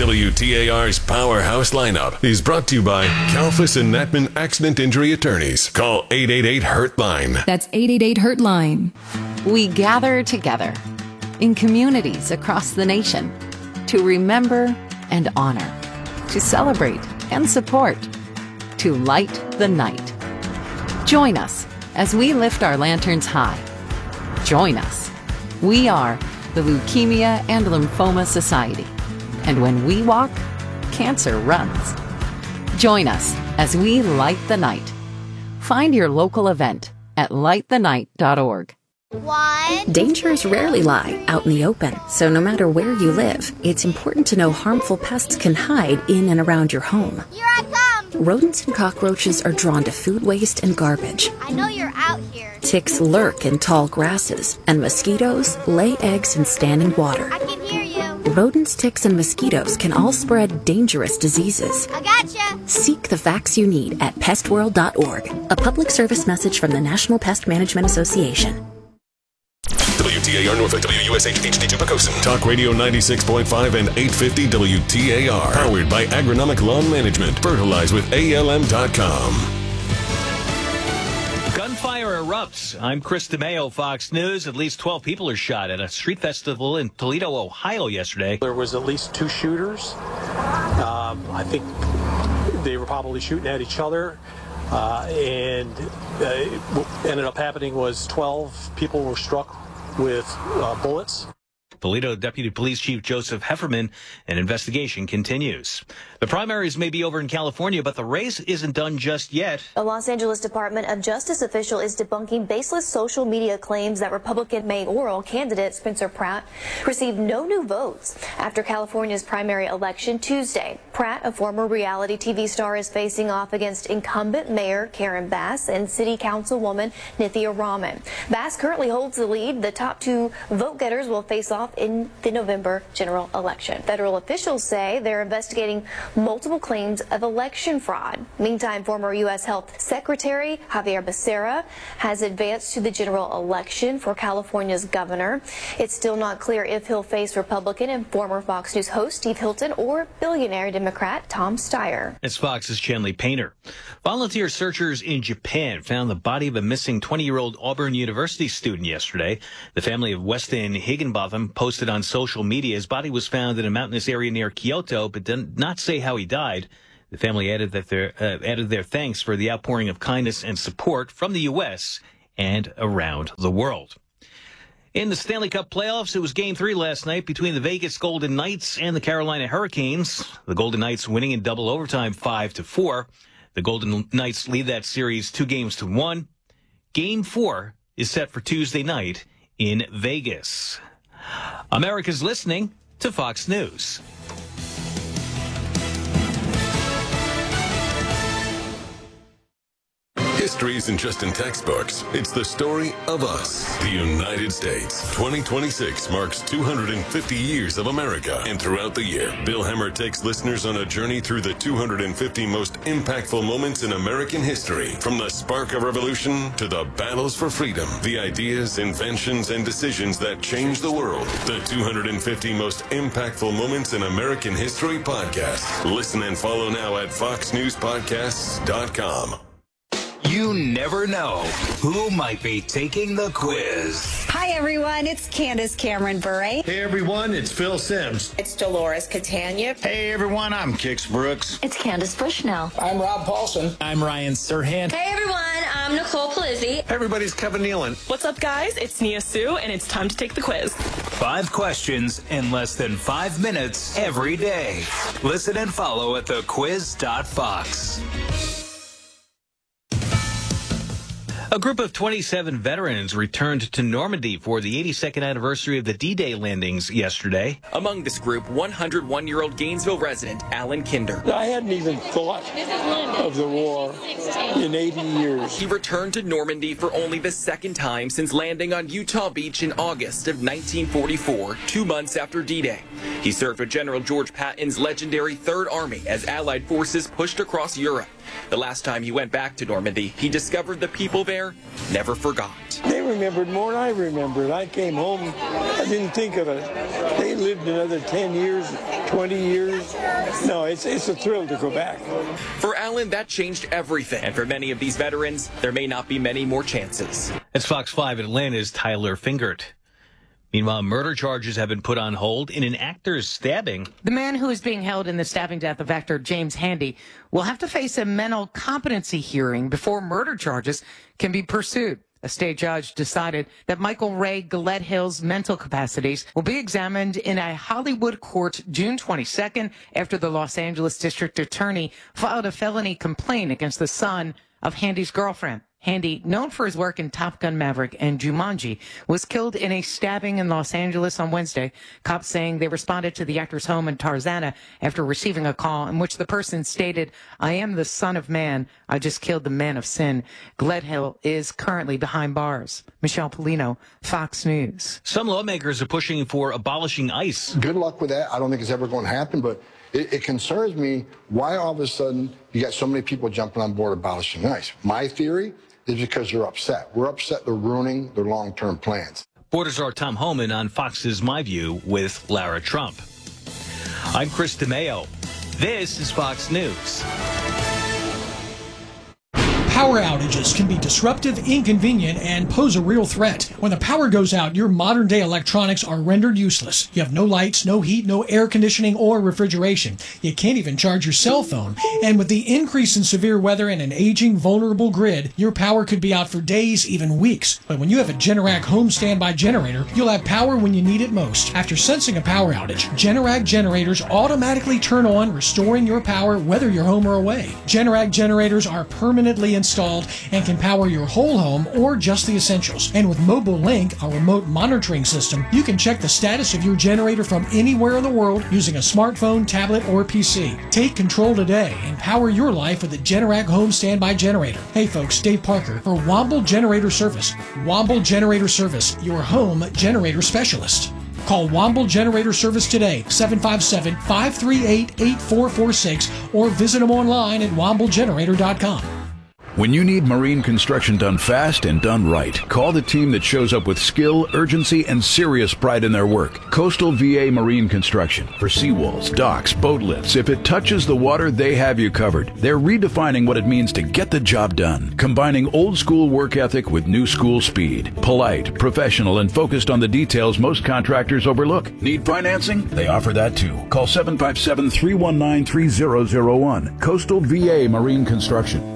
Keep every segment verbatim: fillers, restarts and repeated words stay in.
W T A R's Powerhouse lineup is brought to you by Kalfas and Natman Accident Injury Attorneys. Call eight eight eight, hurt line. That's eight eight eight, hurt line. We gather together in communities across the nation to remember and honor, to celebrate and support, to light the night. Join us as we lift our lanterns high. Join us. We are the Leukemia and Lymphoma Society. And when we walk, cancer runs. Join us as we light the night. Find your local event at light the night dot org. One. Dangers rarely lie out in the open, so no matter where you live, it's important to know harmful pests can hide in and around your home. Here I come. Rodents and cockroaches are drawn to food waste and garbage. I know you're out here. Ticks lurk in tall grasses, and mosquitoes lay eggs in standing water. I can hear you. Rodents, ticks, and mosquitoes can all spread dangerous diseases. I gotcha. Seek the facts you need at pest world dot org. A public service message from the National Pest Management Association. W T A R Norfolk, W U S H H D two Pocosin. Talk Radio ninety-six point five and eight fifty W T A R. Powered by Agronomic Lawn Management. Fertilize with A L M dot com. Gunfire erupts. I'm Chris DeMeo, Fox News. At least twelve people are shot at a street festival in Toledo, Ohio yesterday. There was at least two shooters. Um, I think they were probably shooting at each other. Uh, and uh, what ended up happening was twelve people were struck with uh, bullets. Toledo Deputy Police Chief Joseph Hefferman, an investigation continues. The primaries may be over in California, but the race isn't done just yet. A Los Angeles Department of Justice official is debunking baseless social media claims that Republican mayoral candidate Spencer Pratt received no new votes after California's primary election Tuesday. Pratt, a former reality T V star, is facing off against incumbent Mayor Karen Bass and City Councilwoman Nithya Raman. Bass currently holds the lead. The top two vote-getters will face off in the November general election. Federal officials say they're investigating multiple claims of election fraud. Meantime, former U S Health Secretary Javier Becerra has advanced to the general election for California's governor. It's still not clear if he'll face Republican and former Fox News host Steve Hilton or billionaire Democrat Tom Steyer. It's Fox's Chanley Painter. Volunteer searchers in Japan found the body of a missing twenty-year-old Auburn University student yesterday. The family of Weston Higginbotham posted on social media his body was found in a mountainous area near Kyoto, but did not say how he died. The family added that their uh, added their thanks for the outpouring of kindness and support from the U S and around the world. In the Stanley Cup playoffs, it was game three last night between the Vegas Golden Knights and the Carolina Hurricanes. The Golden Knights winning in double overtime five to four. The Golden Knights lead that series two games to one. Game four is set for Tuesday night in Vegas. America's listening to Fox News. History isn't just in textbooks. It's the story of us, the United States. twenty twenty-six marks two hundred fifty years of America. And throughout the year, Bill Hemmer takes listeners on a journey through the two hundred fifty most impactful moments in American history. From the spark of revolution to the battles for freedom, the ideas, inventions, and decisions that changed the world. The two hundred fifty most impactful moments in American history podcast. Listen and follow now at fox news podcasts dot com. You never know who might be taking the quiz. Hi, everyone. It's Candace Cameron Bure. Hey, everyone. It's Phil Sims. It's Dolores Catania. Hey, everyone. I'm Kix Brooks. It's Candace Bushnell. I'm Rob Paulson. I'm Ryan Serhant. Hey, everyone. I'm Nicole Palizzi. Hey, everybody's Kevin Nealon. What's up, guys? It's Nia Sue, and it's time to take the quiz. Five questions in less than five minutes every day. Listen and follow at the quiz dot fox. A group of twenty-seven veterans returned to Normandy for the eighty-second anniversary of the D-Day landings yesterday. Among this group, one hundred one-year-old Gainesville resident Alan Kinder. I hadn't even thought of the war in eighty years. He returned to Normandy for only the second time since landing on Utah Beach in August of nineteen forty-four, two months after D-Day. He served with General George Patton's legendary Third Army as Allied forces pushed across Europe. The last time he went back to Normandy, he discovered the people there never forgot. They were remember it more than I remember it. I came home, I didn't think of it. They lived another ten years, twenty years. No, it's, it's a thrill to go back. For Alan, that changed everything. And for many of these veterans, there may not be many more chances. It's Fox five Atlanta's Tyler Fingert. Meanwhile, murder charges have been put on hold in an actor's stabbing. The man who is being held in the stabbing death of actor James Handy will have to face a mental competency hearing before murder charges can be pursued. A state judge decided that Michael Ray Gledhill's mental capacities will be examined in a Hollywood court June twenty-second after the Los Angeles district attorney filed a felony complaint against the son of Handy's girlfriend. Handy, known for his work in Top Gun Maverick and Jumanji, was killed in a stabbing in Los Angeles on Wednesday. Cops saying they responded to the actor's home in Tarzana after receiving a call in which the person stated, "I am the son of man. I just killed the man of sin." Gledhill is currently behind bars. Michelle Polino, Fox News. Some lawmakers are pushing for abolishing ICE. Good luck with that. I don't think it's ever going to happen, but it, it concerns me why all of a sudden you got so many people jumping on board abolishing ICE. My theory is because they're upset. We're upset they're ruining their long-term plans. Border Czar Tom Homan on Fox's My View with Lara Trump. I'm Chris DeMeo. This is Fox News. Power outages can be disruptive, inconvenient, and pose a real threat. When the power goes out, your modern-day electronics are rendered useless. You have no lights, no heat, no air conditioning or refrigeration. You can't even charge your cell phone. And with the increase in severe weather and an aging, vulnerable grid, your power could be out for days, even weeks. But when you have a Generac home standby generator, you'll have power when you need it most. After sensing a power outage, Generac generators automatically turn on, restoring your power whether you're home or away. Generac generators are permanently installed and can power your whole home or just the essentials. And with Mobile Link, a remote monitoring system, you can check the status of your generator from anywhere in the world using a smartphone, tablet, or P C. Take control today and power your life with a Generac home standby generator. Hey folks, Dave Parker for Womble Generator Service. Womble Generator Service, your home generator specialist. Call Womble Generator Service today, seven five seven, five three eight, eight four four six, or visit them online at womble generator dot com. When you need marine construction done fast and done right, call the team that shows up with skill, urgency, and serious pride in their work. Coastal V A Marine Construction. For seawalls, docks, boat lifts, if it touches the water, they have you covered. They're redefining what it means to get the job done, combining old school work ethic with new school speed. Polite, professional, and focused on the details most contractors overlook. Need financing? They offer that too. Call seven five seven, three one nine, three zero zero one. Coastal V A Marine Construction.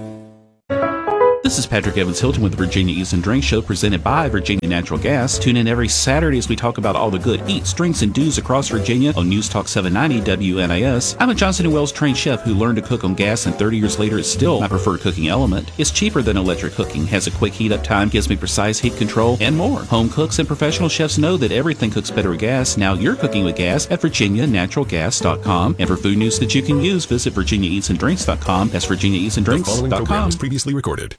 This is Patrick Evans Hilton with the Virginia Eats and Drinks Show presented by Virginia Natural Gas. Tune in every Saturday as we talk about all the good eats, drinks, and do's across Virginia on News Talk seven ninety W N I S. I'm a Johnson and Wales trained chef who learned to cook on gas, and thirty years later it's still my preferred cooking element. It's cheaper than electric cooking, has a quick heat up time, gives me precise heat control, and more. Home cooks and professional chefs know that everything cooks better with gas. Now you're cooking with gas at virginia natural gas dot com. And for food news that you can use, visit virginia eats and drinks dot com. That's virginia eats and drinks dot com. The following program was previously recorded.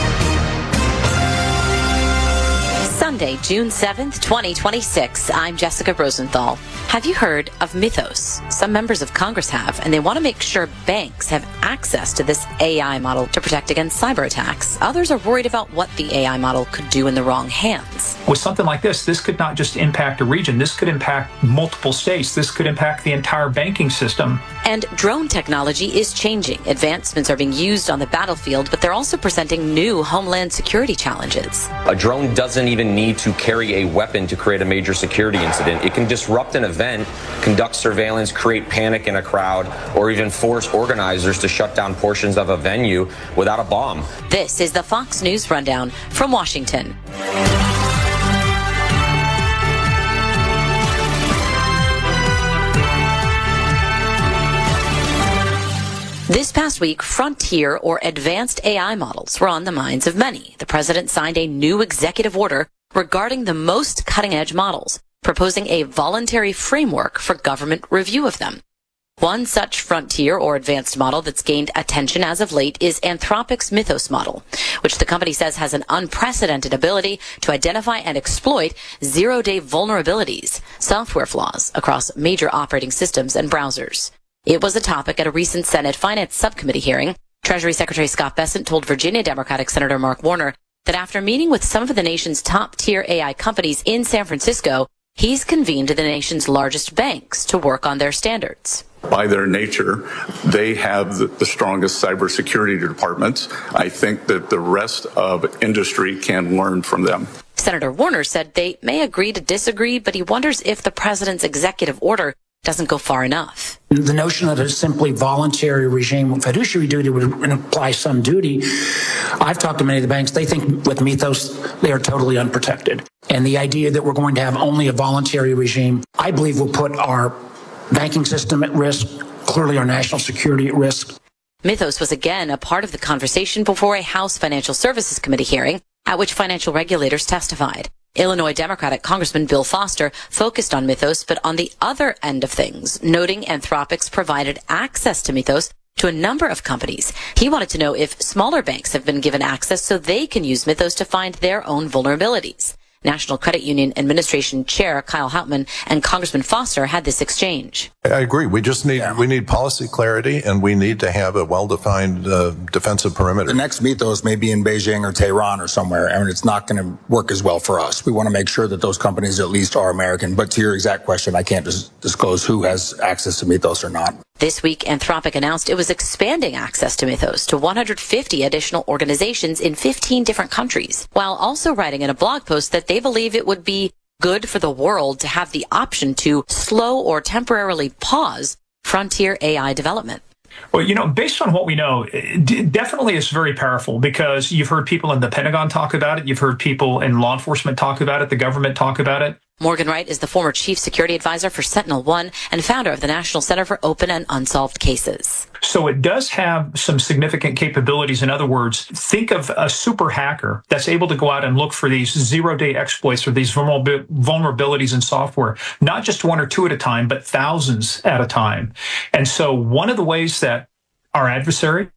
Sunday, June seventh, twenty twenty-six. I'm Jessica Rosenthal. Have you heard of Mythos? Some members of Congress have, and they want to make sure banks have access to this A I model to protect against cyber attacks. Others are worried about what the A I model could do in the wrong hands. With something like this, this could not just impact a region. This could impact multiple states. This could impact the entire banking system. And drone technology is changing. Advancements are being used on the battlefield, but they're also presenting new homeland security challenges. A drone doesn't even need to carry a weapon to create a major security incident. It can disrupt an event, conduct surveillance, create panic in a crowd, or even force organizers to shut down portions of a venue without a bomb. This is the Fox News Rundown from Washington. This past week, frontier or advanced A I models were on the minds of many. The president signed a new executive order regarding the most cutting-edge models, proposing a voluntary framework for government review of them. One such frontier or advanced model that's gained attention as of late is Anthropic's Mythos model, which the company says has an unprecedented ability to identify and exploit zero-day vulnerabilities, software flaws across major operating systems and browsers. It was a topic at a recent Senate Finance Subcommittee hearing. Treasury Secretary Scott Bessent told Virginia Democratic Senator Mark Warner that after meeting with some of the nation's top-tier A I companies in San Francisco, he's convened the nation's largest banks to work on their standards. By their nature, they have the, the strongest cybersecurity departments. I think that the rest of industry can learn from them. Senator Warner said they may agree to disagree, but he wonders if the president's executive order doesn't go far enough. The notion that a simply voluntary regime with fiduciary duty would imply some duty. I've talked to many of the banks. They think with Mythos, they are totally unprotected. And the idea that we're going to have only a voluntary regime, I believe will put our banking system at risk, clearly our national security at risk. Mythos was again a part of the conversation before a House Financial Services Committee hearing at which financial regulators testified. Illinois Democratic Congressman Bill Foster focused on Mythos, but on the other end of things, noting Anthropic's provided access to Mythos to a number of companies. He wanted to know if smaller banks have been given access so they can use Mythos to find their own vulnerabilities. National Credit Union Administration Chair Kyle Houtman and Congressman Foster had this exchange. I agree. We just need yeah. we need policy clarity, and we need to have a well-defined uh, defensive perimeter. The next Mythos may be in Beijing or Tehran or somewhere, and it's not going to work as well for us. We want to make sure that those companies at least are American. But to your exact question, I can't dis- disclose who has access to Mythos or not. This week, Anthropic announced it was expanding access to Mythos to one hundred fifty additional organizations in fifteen different countries, while also writing in a blog post that they believe it would be good for the world to have the option to slow or temporarily pause frontier A I development. Well, you know, based on what we know, it definitely is very powerful because you've heard people in the Pentagon talk about it. You've heard people in law enforcement talk about it. The government talk about it. Morgan Wright is the former chief security advisor for Sentinel One and founder of the National Center for Open and Unsolved Cases. So it does have some significant capabilities. In other words, think of a super hacker that's able to go out and look for these zero-day exploits or these vulnerabilities in software, not just one or two at a time, but thousands at a time. And so one of the ways that our adversary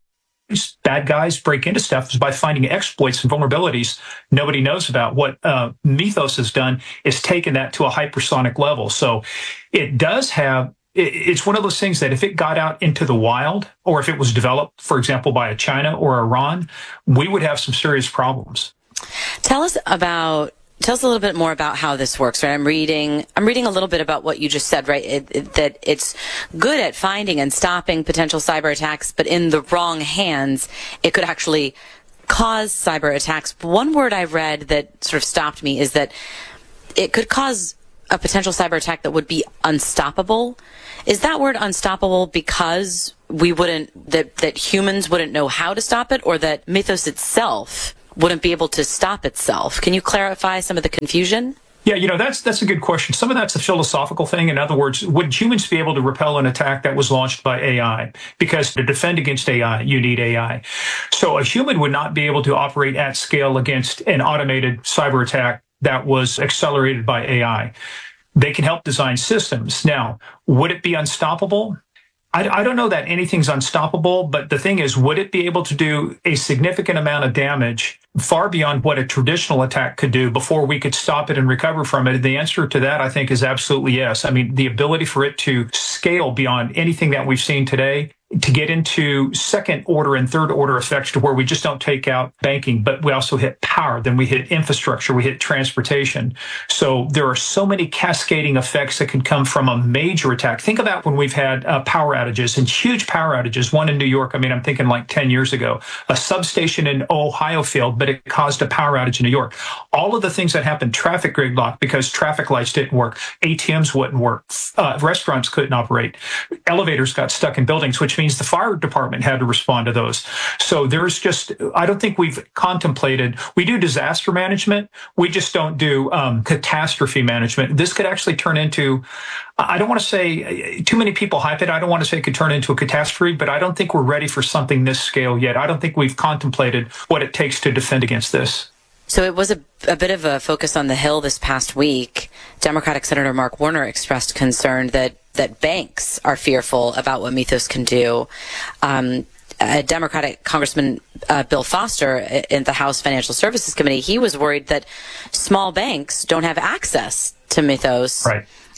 bad guys break into stuff is by finding exploits and vulnerabilities nobody knows about. What uh, Mythos has done is taken that to a hypersonic level. So it does have, it, it's one of those things that if it got out into the wild, or if it was developed, for example, by a China or Iran, we would have some serious problems. Tell us about Tell us a little bit more about how this works, right? I'm reading, I'm reading a little bit about what you just said, right? It, it, that it's good at finding and stopping potential cyber attacks, but in the wrong hands, it could actually cause cyber attacks. One word I read that sort of stopped me is that it could cause a potential cyber attack that would be unstoppable. Is that word unstoppable because we wouldn't, that, that humans wouldn't know how to stop it, or that Mythos itself wouldn't be able to stop itself? Can you clarify some of the confusion? Yeah, you know, that's that's a good question. Some of that's a philosophical thing. In other words, would humans be able to repel an attack that was launched by A I? Because to defend against A I, you need A I. So a human would not be able to operate at scale against an automated cyber attack that was accelerated by A I. They can help design systems. Now, would it be unstoppable? I, I don't know that anything's unstoppable, but the thing is, would it be able to do a significant amount of damage far beyond what a traditional attack could do before we could stop it and recover from it? And the answer to that, I think, is absolutely yes. I mean, the ability for it to scale beyond anything that we've seen today, to get into second order and third order effects to where we just don't take out banking, but we also hit power, then we hit infrastructure, we hit transportation. So there are so many cascading effects that could come from a major attack. Think about when we've had uh, power outages and huge power outages. One in New York, I mean, I'm thinking like ten years ago, a substation in Ohio failed, but it caused a power outage in New York. All of the things that happened, traffic gridlock because traffic lights didn't work, A T Ms wouldn't work, uh, restaurants couldn't operate, elevators got stuck in buildings, which means the fire department had to respond to those. So there's just, I don't think we've contemplated, we do disaster management, we just don't do um, catastrophe management. This could actually turn into, I don't want to say, too many people hype it, I don't want to say it could turn into a catastrophe, but I don't think we're ready for something this scale yet. I don't think we've contemplated what it takes to defend against this. So it was a, a bit of a focus on the Hill this past week. Democratic Senator Mark Warner expressed concern that that banks are fearful about what Mythos can do. Um, a Democratic Congressman uh, Bill Foster in the House Financial Services Committee, he was worried that small banks don't have access to Mythos. Right.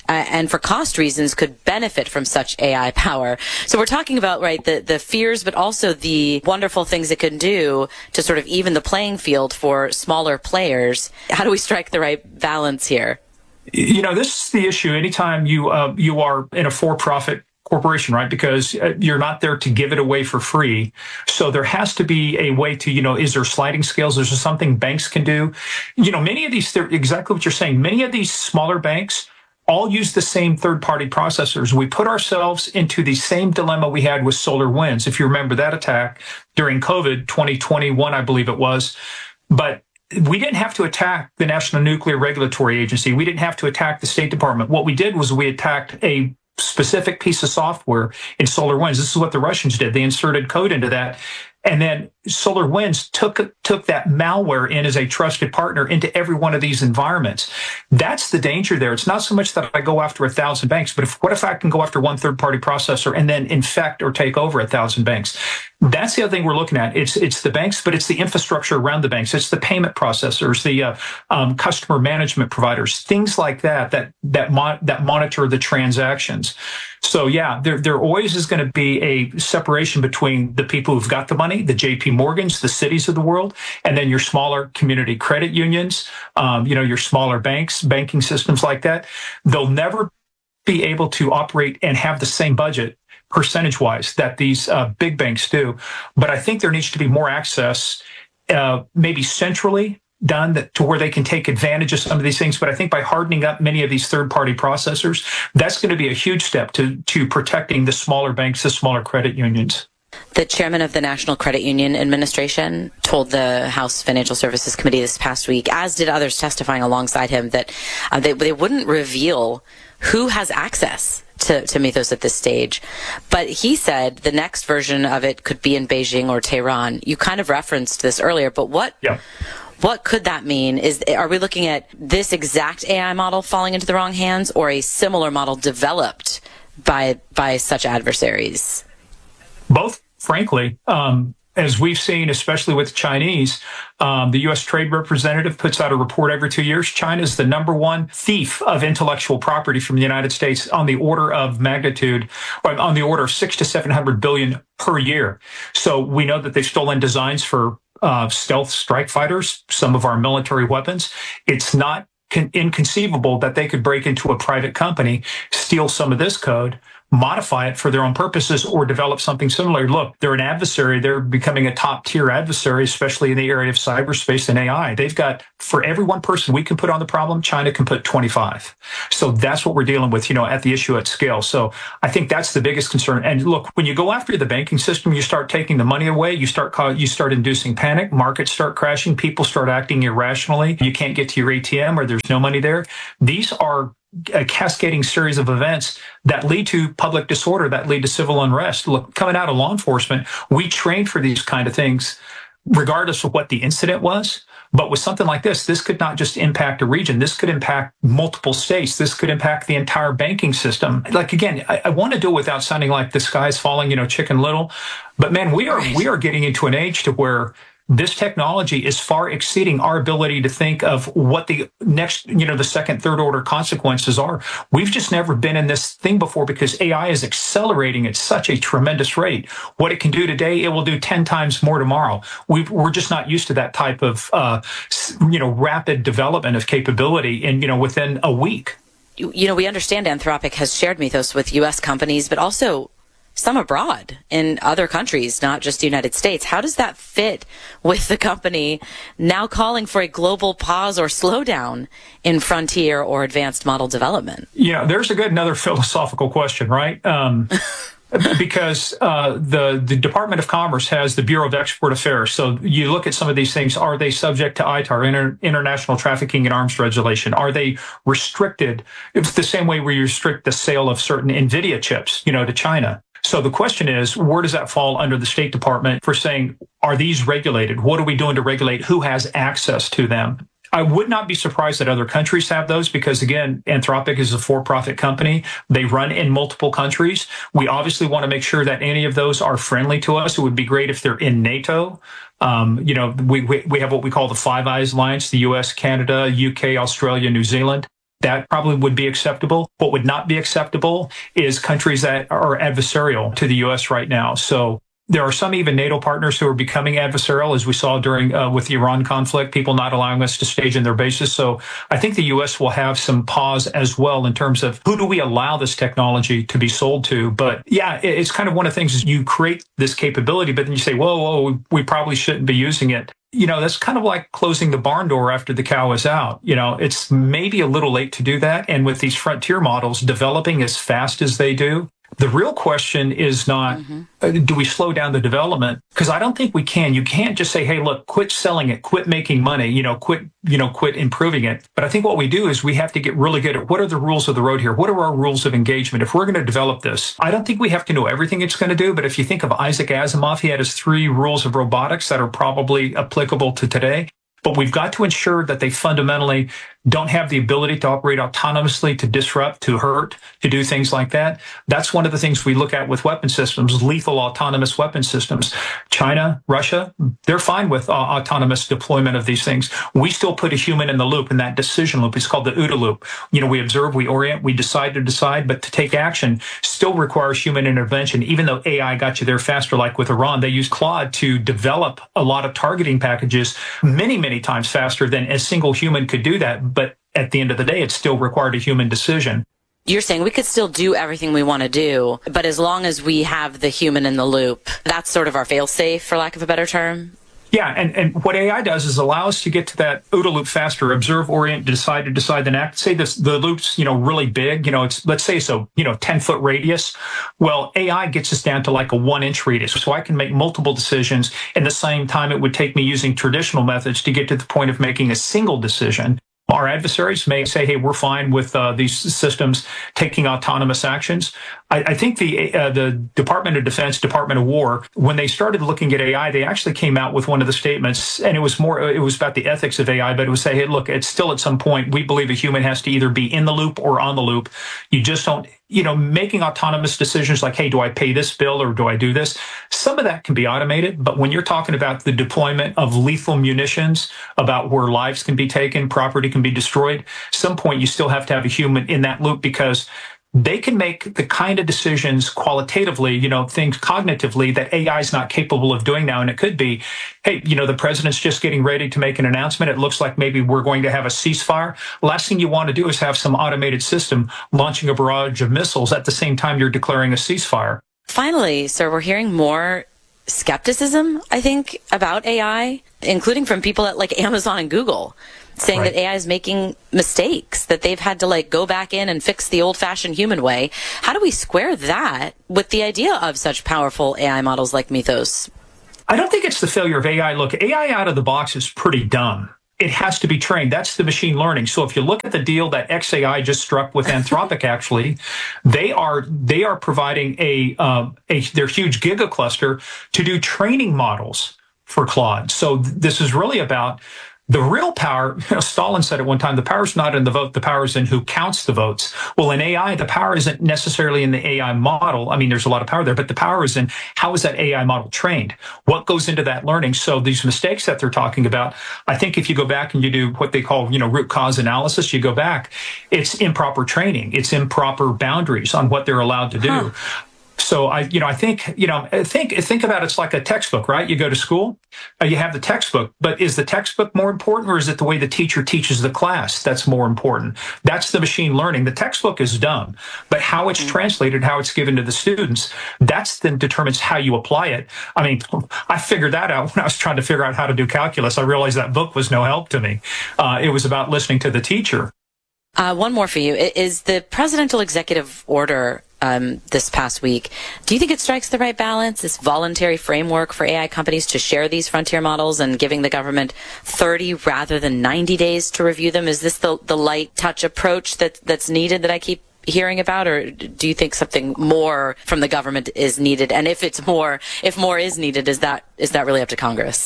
uh, and for cost reasons could benefit from such A I power. So we're talking about, right, the, the fears, but also the wonderful things it can do to sort of even the playing field for smaller players. How do we strike the right balance here? You know, this is the issue. Anytime you uh, you are in a for-profit corporation, right? Because you're not there to give it away for free. So there has to be a way to, you know, is there sliding scales? Is there something banks can do? You know, many of these, exactly what you're saying, many of these smaller banks all use the same third-party processors. We put ourselves into the same dilemma we had with SolarWinds. If you remember that attack during COVID, twenty twenty-one, I believe it was. But we didn't have to attack the National Nuclear Regulatory Agency. We didn't have to attack the State Department. What we did was we attacked a specific piece of software in SolarWinds. This is what the Russians did. They inserted code into that. And then SolarWinds took took that malware in as a trusted partner into every one of these environments. That's the danger there. It's not so much that I go after a thousand banks, but if, what if I can go after one third-party processor and then infect or take over a thousand banks? That's the other thing we're looking at. It's it's the banks, but it's the infrastructure around the banks. It's the payment processors, the uh, um, customer management providers, things like that that that mon- that monitor the transactions. So yeah, there there always is going to be a separation between the people who've got the money, the J P Morgans, the cities of the world, and then your smaller community credit unions, um, you know, your smaller banks, banking systems like that. They'll never be able to operate and have the same budget percentage-wise that these uh, big banks do. But I think there needs to be more access, uh, maybe centrally done that, to where they can take advantage of some of these things. But I think by hardening up many of these third-party processors, that's going to be a huge step to, to protecting the smaller banks, the smaller credit unions. The chairman of the National Credit Union Administration told the House Financial Services Committee this past week, as did others testifying alongside him, that uh, they, they wouldn't reveal who has access to, to Mythos at this stage. But he said the next version of it could be in Beijing or Tehran. You kind of referenced this earlier, but what... Yeah. What could that mean? Is are we looking at this exact A I model falling into the wrong hands, or a similar model developed by by such adversaries? Both, frankly. Um, as we've seen, especially with Chinese, um, the U S Trade Representative puts out a report every two years. China is the number one thief of intellectual property from the United States, on the order of magnitude, or on the order of six to seven hundred billion per year. So we know that they've stolen designs for Uh, stealth strike fighters, some of our military weapons. It's not con- inconceivable that they could break into a private company, steal some of this code, modify it for their own purposes, or develop something similar. Look, they're an adversary. They're becoming a top-tier adversary, especially in the area of cyberspace and A I. They've got, for every one person we can put on the problem, China can put twenty-five. So that's what we're dealing with, you know, at the issue at scale. So I think that's the biggest concern. And look, when you go after the banking system, you start taking the money away, you start you start inducing panic, markets start crashing, people start acting irrationally. You can't get to your A T M, or there's no money there. These are a cascading series of events that lead to public disorder, that lead to civil unrest. Look, coming out of law enforcement, we train for these kind of things, regardless of what the incident was. But with something like this, this could not just impact a region. This could impact multiple states. This could impact the entire banking system. Like, again, I, I want to do it without sounding like the sky's falling, you know, Chicken Little. But man, we are we are getting into an age to where this technology is far exceeding our ability to think of what the next, you know, the second, third order consequences are. We've just never been in this thing before, because A I is accelerating at such a tremendous rate. What it can do today, it will do ten times more tomorrow. We've, we're just not used to that type of, uh, you know, rapid development of capability in, you know, within a week. You, you know, we understand Anthropic has shared Mythos with U S companies, but also some abroad in other countries, not just the United States. How does that fit with the company now calling for a global pause or slowdown in frontier or advanced model development? You know, there's a good another philosophical question, right? Um, because uh, the the Department of Commerce has the Bureau of Export Affairs. So you look at some of these things. Are they subject to I T A R, Inter- International Trafficking in Arms Regulation? Are they restricted? It's the same way we restrict the sale of certain NVIDIA chips, you know, to China. So the question is, where does that fall under the State Department for saying, are these regulated? What are we doing to regulate who has access to them? I would not be surprised that other countries have those, because, again, Anthropic is a for-profit company. They run in multiple countries. We obviously want to make sure that any of those are friendly to us. It would be great if they're in NATO. Um, you know, we, we we have what we call the Five Eyes Alliance, the U S, Canada, U K, Australia, New Zealand. That probably would be acceptable. What would not be acceptable is countries that are adversarial to the U S right now. So there are some even NATO partners who are becoming adversarial, as we saw during uh, with the Iran conflict, people not allowing us to stage in their bases. So I think the U S will have some pause as well in terms of who do we allow this technology to be sold to. But yeah, it's kind of one of the things is you create this capability, but then you say, whoa, whoa, we probably shouldn't be using it. You know, that's kind of like closing the barn door after the cow is out. You know, it's maybe a little late to do that. And with these frontier models developing as fast as they do, the real question is not, mm-hmm. uh, do we slow down the development? Because I don't think we can. You can't just say, hey, look, quit selling it, quit making money, you know, quit, you know, quit improving it. But I think what we do is we have to get really good at what are the rules of the road here? What are our rules of engagement? If we're going to develop this, I don't think we have to know everything it's going to do. But if you think of Isaac Asimov, he had his three rules of robotics that are probably applicable to today. But we've got to ensure that they fundamentally don't have the ability to operate autonomously, to disrupt, to hurt, to do things like that. That's one of the things we look at with weapon systems, lethal autonomous weapon systems. China, Russia, they're fine with uh, autonomous deployment of these things. We still put a human in the loop, in that decision loop. It's called the OODA loop. You know, we observe, we orient, we decide to decide, but to take action still requires human intervention. Even though A I got you there faster, like with Iran, they used Claude to develop a lot of targeting packages many, many times faster than a single human could do that. But at the end of the day, it still required a human decision. You're saying we could still do everything we want to do, but as long as we have the human in the loop, that's sort of our fail-safe, for lack of a better term? Yeah, and, and what A I does is allow us to get to that OODA loop faster, observe, orient, decide, to decide, then act. Say this, the loop's, you know, really big, you know, it's, let's say so, you know, ten foot radius. Well, A I gets us down to like a one inch radius. So I can make multiple decisions in the same time it would take me using traditional methods to get to the point of making a single decision. Our adversaries may say, hey, we're fine with uh, these systems taking autonomous actions. I, I think the uh, the Department of Defense, Department of War, when they started looking at A I, they actually came out with one of the statements, and it was more, it was about the ethics of A I, but it would say, hey, look, it's still at some point, we believe a human has to either be in the loop or on the loop. You just don't, you know, making autonomous decisions like, hey, do I pay this bill or do I do this? Some of that can be automated, but when you're talking about the deployment of lethal munitions, about where lives can be taken, property can be destroyed, some point you still have to have a human in that loop because they can make the kind of decisions qualitatively, you know, things cognitively that A I is not capable of doing now. And it could be, hey, you know, the president's just getting ready to make an announcement. It looks like maybe we're going to have a ceasefire. Last thing you want to do is have some automated system launching a barrage of missiles at the same time you're declaring a ceasefire. Finally, sir, we're hearing more skepticism, I think, about A I, including from people at like Amazon and Google, saying right. that A I is making mistakes, that they've had to like go back in and fix the old-fashioned human way. How do we square that with the idea of such powerful A I models like Mythos? I don't think it's the failure of A I. Look, A I out of the box is pretty dumb. It has to be trained. That's the machine learning. So if you look at the deal that X A I just struck with Anthropic, actually, they are they are providing a, uh, a their huge gigacluster to do training models for Claude. So th- this is really about the real power. You know, Stalin said at one time, the power is not in the vote, the power is in who counts the votes. Well, in A I, the power isn't necessarily in the A I model. I mean, there's a lot of power there, but the power is in how is that A I model trained? What goes into that learning? So these mistakes that they're talking about, I think if you go back and you do what they call, you know, root cause analysis, you go back, it's improper training. It's improper boundaries on what they're allowed to do. Huh. So I, you know, I think, you know, think, think about it's like a textbook, right? You go to school, uh, you have the textbook, but is the textbook more important or is it the way the teacher teaches the class that's more important? That's the machine learning. The textbook is dumb, but how it's translated, how it's given to the students, that's then determines how you apply it. I mean, I figured that out when I was trying to figure out how to do calculus. I realized that book was no help to me. Uh, it was about listening to the teacher. Uh, one more for you. Is the presidential executive order um, this past week, do you think it strikes the right balance, this voluntary framework for A I companies to share these frontier models and giving the government thirty rather than ninety days to review them? Is this the, the light touch approach that that's needed that I keep hearing about, or do you think something more from the government is needed? And if it's more, if more is needed, is that is that really up to Congress?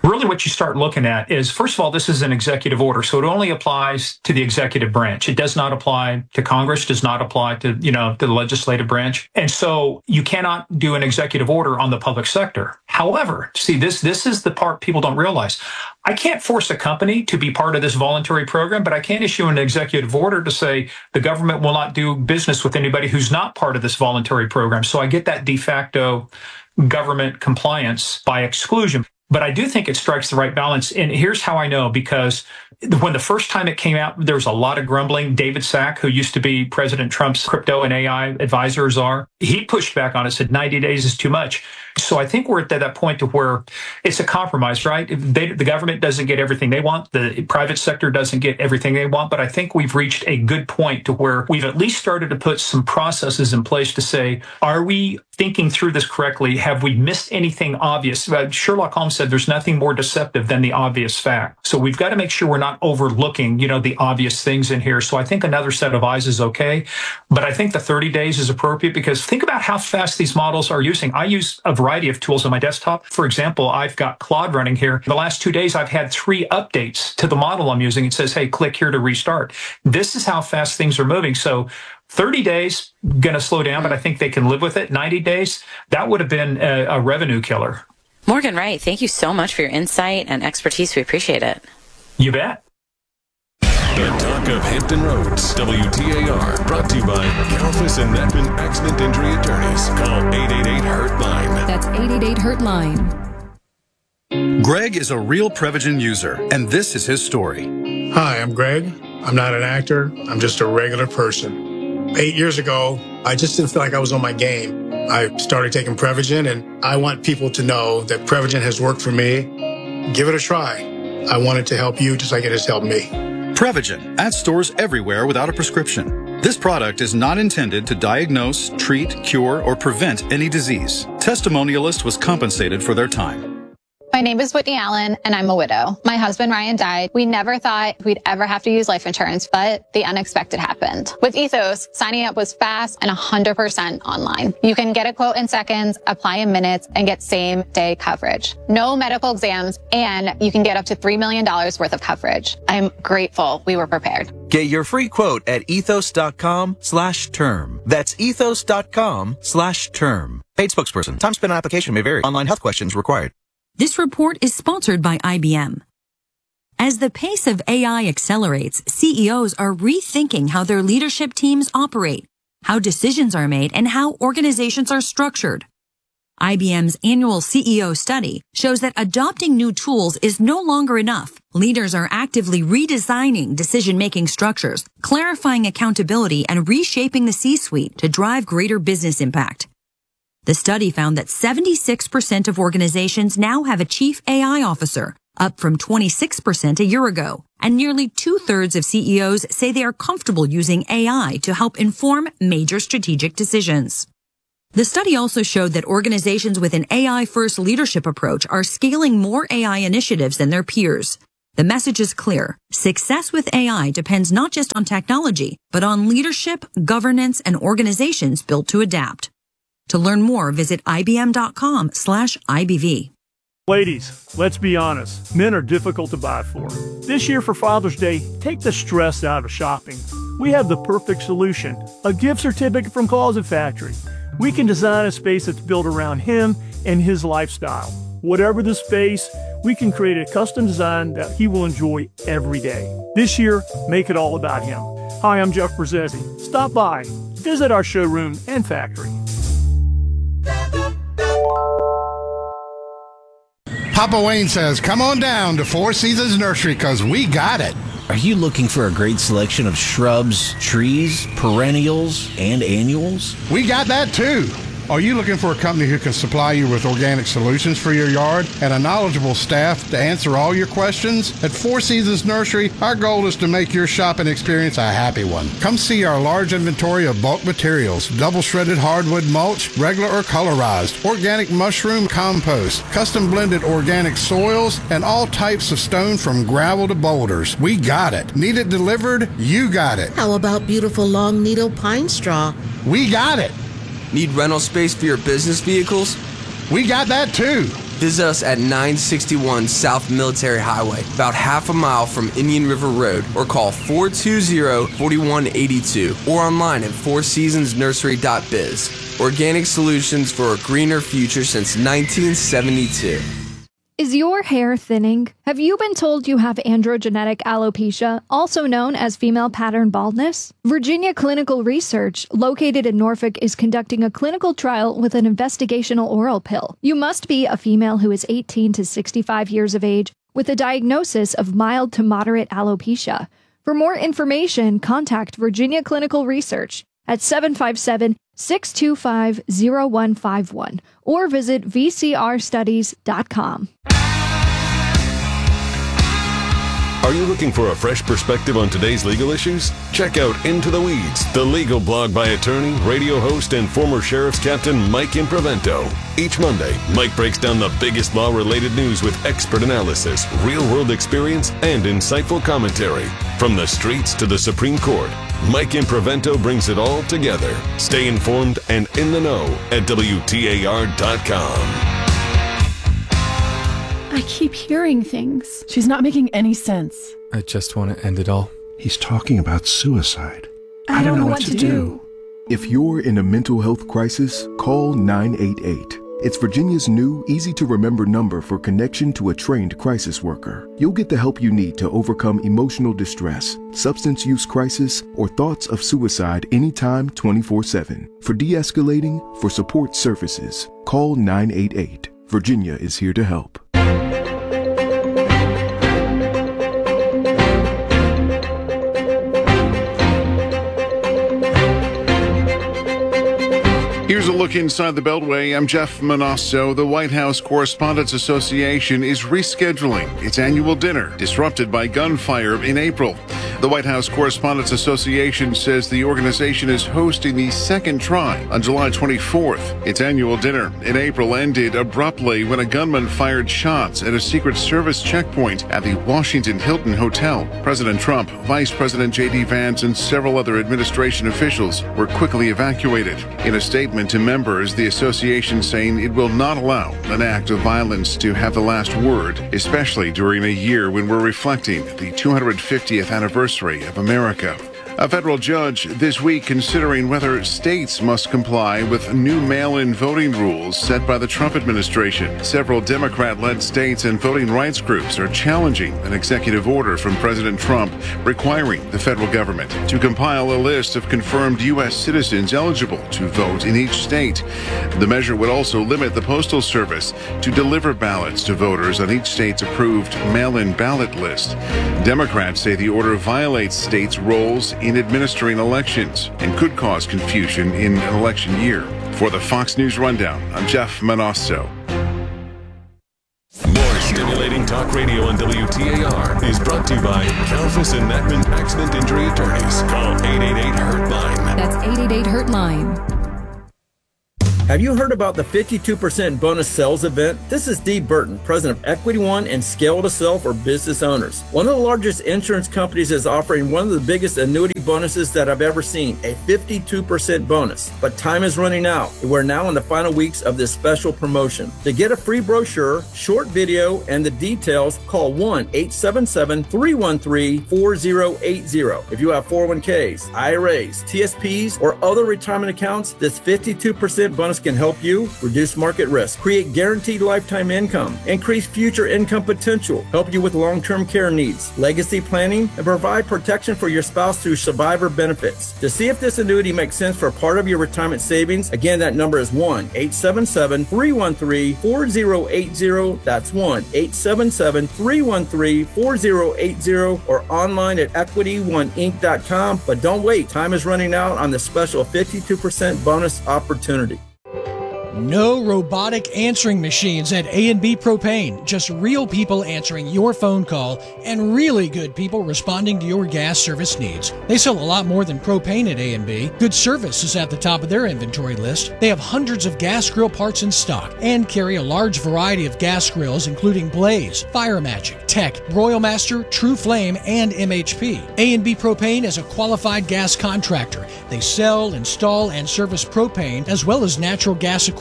Really what you start looking at is, first of all, this is an executive order, so it only applies to the executive branch. It does not apply to Congress, does not apply to, you know, to the legislative branch. And so you cannot do an executive order on the public sector. However, see, this, this is the part people don't realize. I can't force a company to be part of this voluntary program, but I can issue an executive order to say the government will not do business with anybody who's not part of this voluntary program. So I get that de facto government compliance by exclusion. But I do think it strikes the right balance. And here's how I know, because when the first time it came out, there was a lot of grumbling. David Sack, who used to be President Trump's crypto and A I advisor, czar, he pushed back on it, said ninety days is too much. So I think we're at that point to where it's a compromise, right? They, the government doesn't get everything they want. The private sector doesn't get everything they want. But I think we've reached a good point to where we've at least started to put some processes in place to say, are we thinking through this correctly? Have we missed anything obvious? Uh, Sherlock Holmes said there's nothing more deceptive than the obvious fact. So we've got to make sure we're not overlooking, you know, the obvious things in here. So I think another set of eyes is okay. But I think the thirty days is appropriate, because think about how fast these models are using. I use a variety of tools on my desktop. For example, I've got Claude running here. The last two days, I've had three updates to the model I'm using. It says, hey, click here to restart. This is how fast things are moving. So thirty days, going to slow down, but I think they can live with it. ninety days, that would have been a, a revenue killer. Morgan Wright, thank you so much for your insight and expertise. We appreciate it. You bet. The Talk of Hampton Roads, W T A R, brought to you by Kalfas and Netman Accident Injury Attorneys. Call eight eight eight, hurt line. That's eight eight eight, hurt line. Greg is a real Prevagen user, and this is his story. Hi, I'm Greg. I'm not an actor. I'm just a regular person. Eight years ago, I just didn't feel like I was on my game. I started taking Prevagen, and I want people to know that Prevagen has worked for me. Give it a try. I want it to help you just like it has helped me. Prevagen, at stores everywhere without a prescription. This product is not intended to diagnose, treat, cure, or prevent any disease. Testimonialist was compensated for their time. My name is Whitney Allen, and I'm a widow. My husband, Ryan, died. We never thought we'd ever have to use life insurance, but the unexpected happened. With Ethos, signing up was fast and one hundred percent online. You can get a quote in seconds, apply in minutes, and get same-day coverage. No medical exams, and you can get up to three million dollars worth of coverage. I'm grateful we were prepared. Get your free quote at ethos.com slash term. That's ethos.com slash term. Paid spokesperson. Time spent on application may vary. Online health questions required. This report is sponsored by I B M. As the pace of A I accelerates, C E Os are rethinking how their leadership teams operate, how decisions are made, and how organizations are structured. I B M's annual C E O study shows that adopting new tools is no longer enough. Leaders are actively redesigning decision-making structures, clarifying accountability, and reshaping the C-suite to drive greater business impact. The study found that seventy-six percent of organizations now have a chief A I officer, up from twenty-six percent a year ago. And nearly two-thirds of C E Os say they are comfortable using A I to help inform major strategic decisions. The study also showed that organizations with an A I-first leadership approach are scaling more A I initiatives than their peers. The message is clear. Success with A I depends not just on technology, but on leadership, governance, and organizations built to adapt. To learn more, visit ibm.com slash IBV. Ladies, let's be honest. Men are difficult to buy for. This year for Father's Day, take the stress out of shopping. We have the perfect solution, a gift certificate from Closet Factory. We can design a space that's built around him and his lifestyle. Whatever the space, we can create a custom design that he will enjoy every day. This year, make it all about him. Hi, I'm Jeff Brzezzi. Stop by, visit our showroom and factory. Papa Wayne says, come on down to Four Seasons Nursery because we got it. Are you looking for a great selection of shrubs, trees, perennials, and annuals? We got that too. Are you looking for a company who can supply you with organic solutions for your yard and a knowledgeable staff to answer all your questions? At Four Seasons Nursery, our goal is to make your shopping experience a happy one. Come see our large inventory of bulk materials, double shredded hardwood mulch, regular or colorized, organic mushroom compost, custom blended organic soils, and all types of stone from gravel to boulders. We got it. Need it delivered? You got it. How about beautiful long needle pine straw? We got it. Need rental space for your business vehicles? We got that too. Visit us at nine sixty-one South Military Highway, about half a mile from Indian River Road, or call four two zero, four one eight two or online at four seasons nursery dot biz. Organic solutions for a greener future since nineteen seventy-two. Is your hair thinning? Have you been told you have androgenetic alopecia, also known as female pattern baldness? Virginia Clinical Research, located in Norfolk, is conducting a clinical trial with an investigational oral pill. You must be a female who is eighteen to sixty-five years of age with a diagnosis of mild to moderate alopecia. For more information, contact Virginia Clinical Research at seven five seven, six two five, zero one five one or visit v c r studies dot com. Are you looking for a fresh perspective on today's legal issues? Check out Into the Weeds, the legal blog by attorney, radio host, and former sheriff's captain Mike Improvento. Each Monday, Mike breaks down the biggest law-related news with expert analysis, real-world experience, and insightful commentary. From the streets to the Supreme Court, Mike Improvento brings it all together. Stay informed and in the know at W T A R dot com. I keep hearing things. She's not making any sense. I just want to end it all. He's talking about suicide. I, I don't, don't know, know what, what to, to do. do. If you're in a mental health crisis, call nine eight eight. It's Virginia's new, easy-to-remember number for connection to a trained crisis worker. You'll get the help you need to overcome emotional distress, substance use crisis, or thoughts of suicide anytime twenty-four seven. For de-escalating, for support services, call nine eight eight. Virginia is here to help. Here's a look inside the Beltway. I'm Jeff Manasso. The White House Correspondents Association is rescheduling its annual dinner, disrupted by gunfire in April. The White House Correspondents Association says the organization is hosting the second try on July twenty-fourth. Its annual dinner in April ended abruptly when a gunman fired shots at a Secret Service checkpoint at the Washington Hilton Hotel. President Trump, Vice President J D Vance, and several other administration officials were quickly evacuated. In a statement to members, the association saying it will not allow an act of violence to have the last word, especially during a year when we're reflecting the two hundred fiftieth anniversary of America. A federal judge this week considering whether states must comply with new mail-in voting rules set by the Trump administration. Several Democrat-led states and voting rights groups are challenging an executive order from President Trump requiring the federal government to compile a list of confirmed U S citizens eligible to vote in each state. The measure would also limit the Postal Service to deliver ballots to voters on each state's approved mail-in ballot list. Democrats say the order violates states' roles in administering elections and could cause confusion in an election year. For the Fox News Rundown, I'm Jeff Manasso. More stimulating talk radio on W T A R is brought to you by Kalfas and Nachman Accident Injury Attorneys. Call eight eight eight, hurt line. That's eight eight eight, hurt line. Have you heard about the fifty-two percent bonus sales event? This is Steve Burton, president of Equity One and Scale to Sell for business owners. One of the largest insurance companies is offering one of the biggest annuity bonuses that I've ever seen, a fifty-two percent bonus. But time is running out. We're now in the final weeks of this special promotion. To get a free brochure, short video, and the details, call one eight seven seven, three one three, four zero eight zero. If you have four oh one k's, I R As, T S Ps, or other retirement accounts, this fifty-two percent bonus can help you reduce market risk, create guaranteed lifetime income, increase future income potential, help you with long-term care needs, legacy planning, and provide protection for your spouse through survivor benefits. To see if this annuity makes sense for part of your retirement savings, again, that number is one eight seven seven, three one three, four zero eight zero. That's one eight seven seven, three one three, four zero eight zero or online at equity one inc dot com. But don't wait. Time is running out on the special fifty-two percent bonus opportunity. No robotic answering machines at A and B Propane. Just real people answering your phone call and really good people responding to your gas service needs. They sell a lot more than propane at A and B. Good service is at the top of their inventory list. They have hundreds of gas grill parts in stock and carry a large variety of gas grills including Blaze, Fire Magic, Tech, Royal Master, True Flame, and M H P. A and B Propane is a qualified gas contractor. They sell, install, and service propane as well as natural gas equipment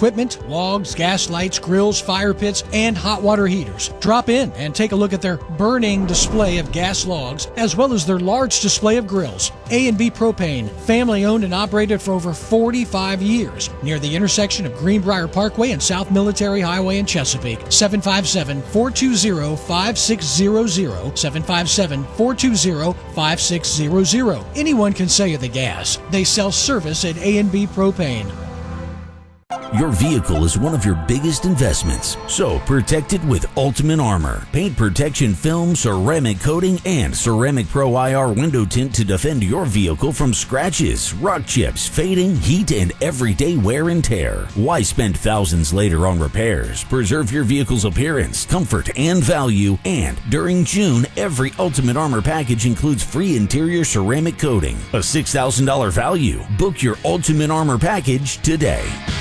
equipment, logs, gas lights, grills, fire pits, and hot water heaters. Drop in and take a look at their burning display of gas logs, as well as their large display of grills. A and B Propane, family owned and operated for over forty-five years, near the intersection of Greenbrier Parkway and South Military Highway in Chesapeake. seven five seven, four two zero, five six zero zero, seven five seven, four two zero, five six zero zero. Anyone can sell you the gas. They sell service at A and B Propane. Your vehicle is one of your biggest investments, so protect it with Ultimate Armor. Paint protection film, ceramic coating, and Ceramic Pro I R window tint to defend your vehicle from scratches, rock chips, fading, heat, and everyday wear and tear. Why spend thousands later on repairs? Preserve your vehicle's appearance, comfort, and value. And during June, every Ultimate Armor package includes free interior ceramic coating, a six thousand dollars value. Book your Ultimate Armor package today.